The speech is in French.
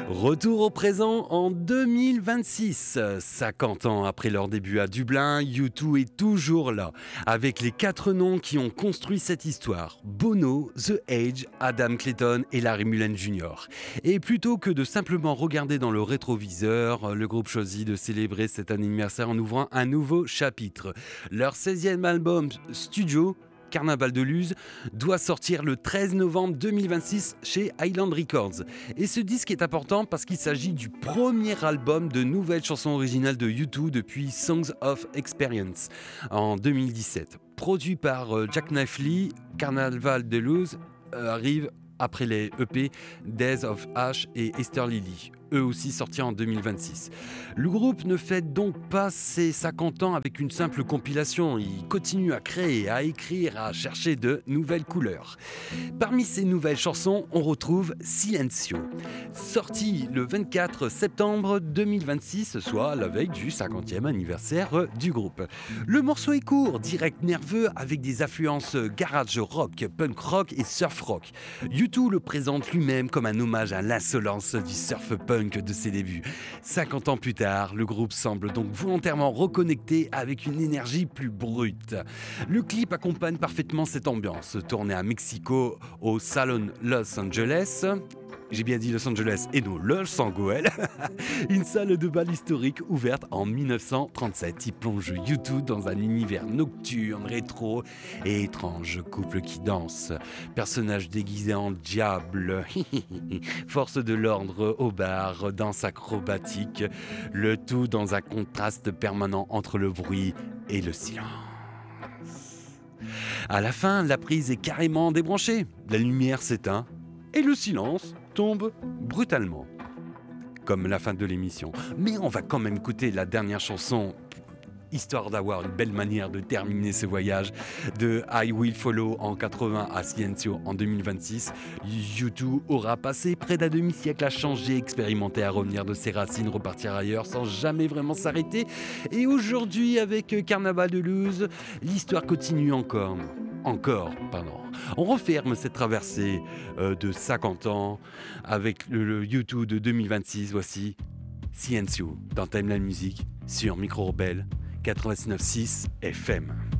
Retour au présent en 2026. 50 ans après leur début à Dublin, U2 est toujours là, avec les 4 noms qui ont construit cette histoire. Bono, The Age, Adam Clayton et Larry Mullen Jr. Et plutôt que de simplement regarder dans le rétroviseur, le groupe choisit de célébrer cet anniversaire en ouvrant un nouveau chapitre. Leur 16e album studio, Carnaval de Luz, doit sortir le 13 novembre 2026 chez Island Records. Et ce disque est important parce qu'il s'agit du premier album de nouvelles chansons originales de U2 depuis Songs of Experience en 2017. Produit par Jack Knifley, Carnaval de Luz arrive après les EP Days of Ash et Easter Lily, eux aussi sortis en 2026. Le groupe ne fête donc pas ses 50 ans avec une simple compilation, il continue à créer, à écrire, à chercher de nouvelles couleurs. Parmi ces nouvelles chansons, on retrouve Silencio, sorti le 24 septembre 2026, soit la veille du 50e anniversaire du groupe. Le morceau est court, direct, nerveux, avec des influences garage rock, punk rock et surf rock. U2 le présente lui-même comme un hommage à l'insolence du surf punk de ses débuts. 50 ans plus tard, le groupe semble donc volontairement reconnecté avec une énergie plus brute. Le clip accompagne parfaitement cette ambiance, tourné à Mexico au Salon Los Angeles. J'ai bien dit Los Angeles et non Los Angeles. Une salle de bal historique ouverte en 1937. Il plonge U2 dans un univers nocturne, rétro et étrange. Couple qui danse, personnage déguisé en diable, force de l'ordre au bar, danse acrobatique, le tout dans un contraste permanent entre le bruit et le silence. À la fin, la prise est carrément débranchée, la lumière s'éteint et le silence tombe brutalement, comme la fin de l'émission. Mais on va quand même écouter la dernière chanson, histoire d'avoir une belle manière de terminer ce voyage, de I Will Follow en 80 à Silencio en 2026. U2 aura passé près d'un demi-siècle à changer, expérimenter, à revenir de ses racines, repartir ailleurs sans jamais vraiment s'arrêter. Et aujourd'hui, avec Carnaval de Luz, l'histoire continue encore. On referme cette traversée de 50 ans avec le U2 de 2026. Voici Silencio dans Timeline Music sur Micro Rebelle 89.6 FM.